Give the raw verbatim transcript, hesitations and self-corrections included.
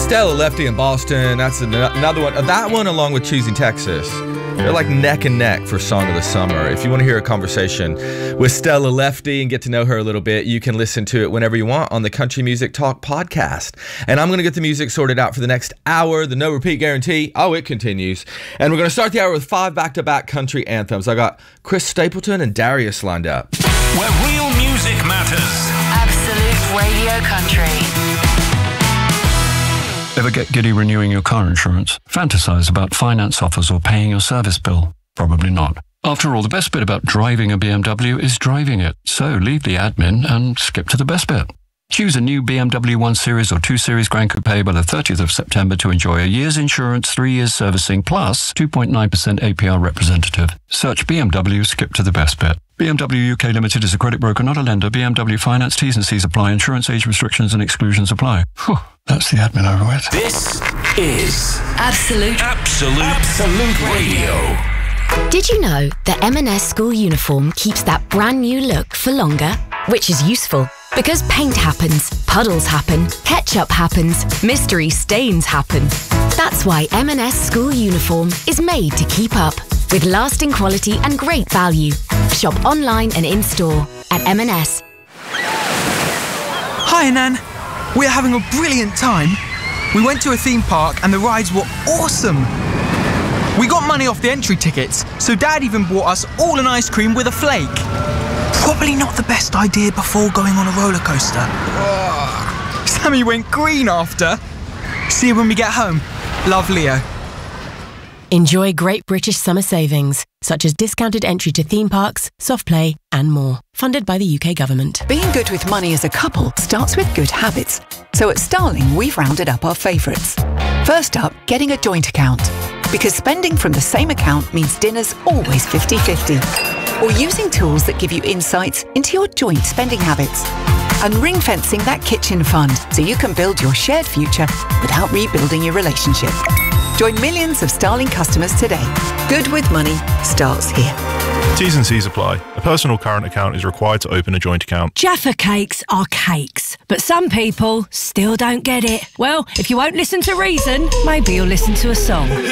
Stella Lefty in Boston. That's an- another one. That one along with Choosing Texas. They're like neck and neck for Song of the Summer. If you want to hear a conversation with Stella Lefty and get to know her a little bit, you can listen to it whenever you want on the Country Music Talk podcast. And I'm going to get the music sorted out for the next hour. The no repeat guarantee. Oh, it continues. And we're going to start the hour with five back-to-back country anthems. I got Chris Stapleton and Darius lined up. Where real music matters. Absolute Radio Country. Ever get giddy renewing your car insurance? Fantasize about finance offers or paying your service bill? Probably not. After all, the best bit about driving a B M W is driving it. So leave the admin and skip to the best bit. Choose a new B M W one Series or two Series Grand Coupe by the thirtieth of September to enjoy a year's insurance, three years servicing, plus two point nine percent A P R representative. Search B M W, skip to the best bit. B M W U K Limited is a credit broker, not a lender. B M W Finance T's and C's apply. Insurance age restrictions and exclusions apply. Whew, that's the admin over with. This is Absolute. Absolute. Absolute Radio. Did you know that M and S school uniform keeps that brand new look for longer? Which is useful, because paint happens, puddles happen, ketchup happens, mystery stains happen. That's why M and S school uniform is made to keep up, with lasting quality and great value. Shop online and in-store at M and S. Hi, Nan. We're having a brilliant time. We went to a theme park and the rides were awesome. We got money off the entry tickets, so Dad even bought us all an ice cream with a flake. Probably not the best idea before going on a roller coaster. Oh, Sammy went green after. See you when we get home. Love, Leo. Enjoy great British summer savings, such as discounted entry to theme parks, soft play, and more. Funded by the U K government. Being good with money as a couple starts with good habits. So at Starling, we've rounded up our favourites. First up, getting a joint account. Because spending from the same account means dinner's always fifty-fifty. Or using tools that give you insights into your joint spending habits. And ring-fencing that kitchen fund so you can build your shared future without rebuilding your relationship. Join millions of Starling customers today. Good with money starts here. T's and C's apply. A personal current account is required to open a joint account. Jaffa cakes are cakes, but some people still don't get it. Well, if you won't listen to reason, maybe you'll listen to a song.